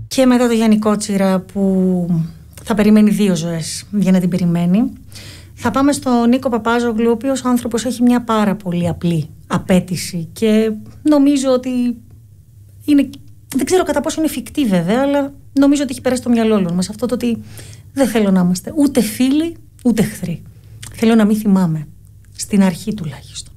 Και μετά το Γιάννη Κότσιρα που θα περιμένει 2 ζωές για να την περιμένει. Θα πάμε στον Νίκο Παπάζογλου, ο οποίος άνθρωπος έχει μια πάρα πολύ απλή απέτηση και νομίζω ότι είναι, δεν ξέρω κατά πόσο είναι εφικτή βέβαια, αλλά νομίζω ότι έχει περάσει το μυαλό όλων μας αυτό το ότι δεν θέλω να είμαστε ούτε φίλοι ούτε εχθροί. Θέλω να μην θυμάμαι, στην αρχή τουλάχιστον.